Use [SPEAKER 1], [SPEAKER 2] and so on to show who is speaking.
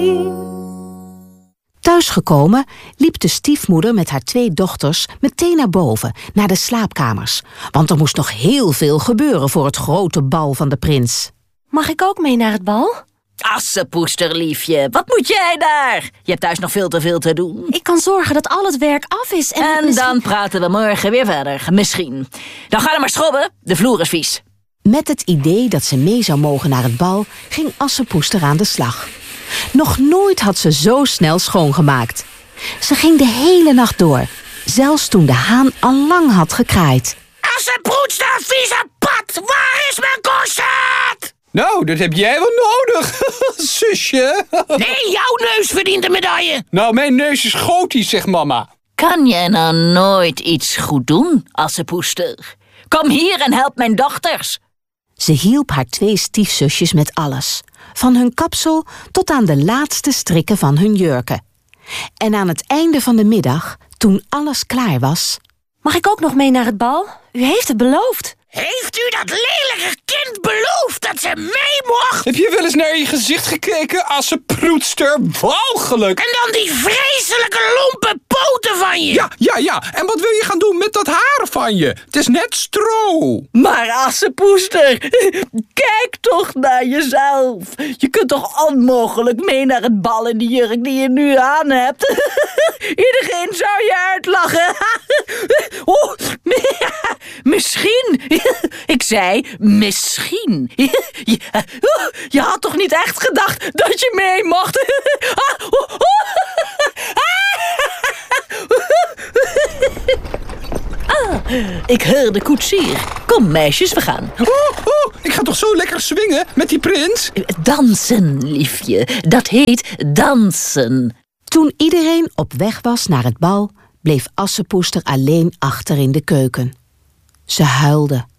[SPEAKER 1] Thuisgekomen liep de stiefmoeder met haar 2 dochters meteen naar boven, naar de slaapkamers. Want er moest nog heel veel gebeuren voor het grote bal van de prins.
[SPEAKER 2] Mag ik ook mee naar het bal?
[SPEAKER 3] Assepoesterliefje, wat moet jij daar? Je hebt thuis nog veel te veel te doen.
[SPEAKER 2] Ik kan zorgen dat al het werk af is.
[SPEAKER 3] En dan praten we morgen weer verder, misschien. Dan ga er maar schrobben, de vloer is vies.
[SPEAKER 1] Met het idee dat ze mee zou mogen naar het bal, ging Assepoester aan de slag. Nog nooit had ze zo snel schoongemaakt. Ze ging de hele nacht door, zelfs toen de haan al lang had gekraaid.
[SPEAKER 4] Assepoester, vieze pat, waar is mijn corset?
[SPEAKER 5] Nou, dat heb jij wel nodig, zusje.
[SPEAKER 4] Nee, jouw neus verdient een medaille.
[SPEAKER 5] Nou, mijn neus is gotisch, zegt mama.
[SPEAKER 3] Kan jij nou nooit iets goed doen, Assepoester? Kom hier en help mijn dochters.
[SPEAKER 1] Ze hielp haar 2 stiefzusjes met alles. Van hun kapsel tot aan de laatste strikken van hun jurken. En aan het einde van de middag, toen alles klaar was...
[SPEAKER 2] Mag ik ook nog mee naar het bal? U heeft het beloofd.
[SPEAKER 4] Heeft u dat lelijke kind beloofd dat ze mee mocht?
[SPEAKER 5] Heb je wel eens naar je gezicht gekeken, Assepoester? Walgelijk!
[SPEAKER 4] En dan die vreselijke lompe poten van je.
[SPEAKER 5] Ja. En wat wil je gaan doen met dat haar van je? Het is net stro.
[SPEAKER 3] Maar Assepoester, kijk toch naar jezelf. Je kunt toch onmogelijk mee naar het bal in die jurk die je nu aan hebt? Iedereen zou je uitlachen. Oh, misschien. Ik zei misschien. Je had toch niet echt gedacht dat je mee mocht? Ik hoor de koetsier. Kom meisjes, we gaan.
[SPEAKER 5] Ik ga toch zo lekker swingen met die prins?
[SPEAKER 3] Dansen, liefje. Dat heet dansen.
[SPEAKER 1] Toen iedereen op weg was naar het bal, bleef Assepoester alleen achter in de keuken. Ze huilde.